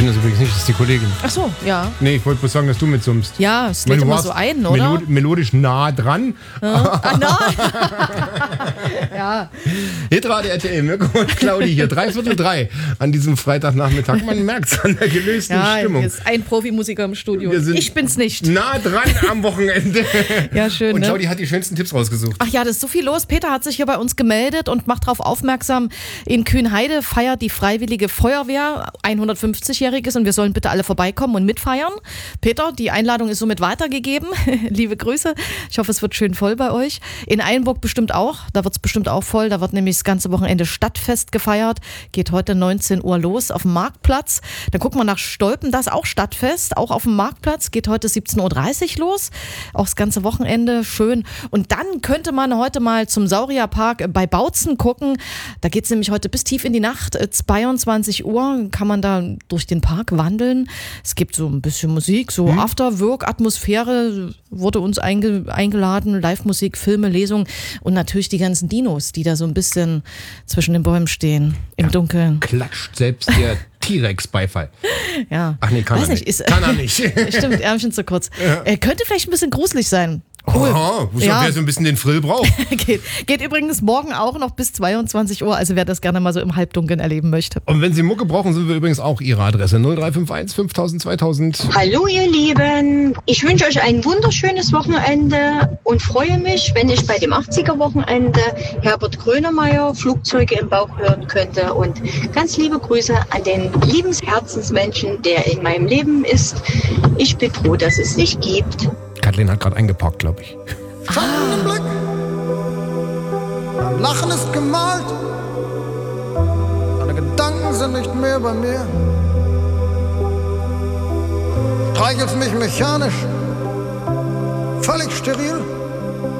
bin das übrigens nicht, das ist die Kollegin. Ach so, ja. Nee, ich wollte bloß sagen, dass du mitsummst. Ja, es lädt immer so ein, oder? Melodisch nah dran. Ja. Hitradio RTL, Mirko und Claudi hier, 2:45 an diesem Freitagnachmittag. Man merkt es an der gelösten Stimmung. Hier ist ein Profimusiker im Studio. Ich bin's nicht. Nah dran am Wochenende. Ja, schön, Und ne? Claudi hat die schönsten Tipps rausgesucht. Ach ja, das ist so viel los. Peter hat sich hier bei uns gemeldet und macht darauf aufmerksam, in Kühnheide feiert die Freiwillige Feuerwehr 150-jähriges und wir sollen bitte alle vorbeikommen und mitfeiern. Peter, die Einladung ist somit weitergegeben. Liebe Grüße. Ich hoffe, es wird schön voll bei euch. In Eilenburg bestimmt auch. Da wird es bestimmt auch voll. Da wird nämlich das ganze Wochenende Stadtfest gefeiert. Geht heute 19 Uhr los auf dem Marktplatz. Dann gucken wir nach Stolpen. Da ist auch Stadtfest. Auch auf dem Marktplatz. Geht heute 17:30 Uhr los. Auch das ganze Wochenende. Schön. Und dann könnte man heute mal zum Saurierpark bei Bautzen gucken. Da geht es nämlich heute bis tief in die Nacht. 22 Uhr kann man da durch den Park wandeln. Es gibt so ein bisschen Musik, so After-Work-Atmosphäre wurde uns eingeladen. Live-Musik, Filme, Lesungen und natürlich die ganzen Dinos, die da so ein bisschen zwischen den Bäumen stehen, im Dunkeln. Klatscht selbst der T-Rex-Beifall. Ja. Ach nee, kann er nicht. Kann er nicht. Stimmt, Ärmchen zu kurz. Ja. Könnte vielleicht ein bisschen gruselig sein. Cool. Oh, wer so ein bisschen den Frill braucht. Geht übrigens morgen auch noch bis 22 Uhr, also wer das gerne mal so im Halbdunkeln erleben möchte. Und wenn Sie Mucke brauchen, sind wir übrigens auch Ihre Adresse 0351 5000 2000. Hallo ihr Lieben, ich wünsche euch ein wunderschönes Wochenende und freue mich, wenn ich bei dem 80er-Wochenende Herbert Grönemeyer Flugzeuge im Bauch hören könnte und ganz liebe Grüße an den lieben Herzensmenschen, der in meinem Leben ist. Ich bin froh, dass es dich gibt. Kathleen hat gerade eingeparkt, glaube ich. Schattenblick, mein Lachen ist gemalt, deine Gedanken sind nicht mehr bei mir. Streichelst mich mechanisch, völlig steril.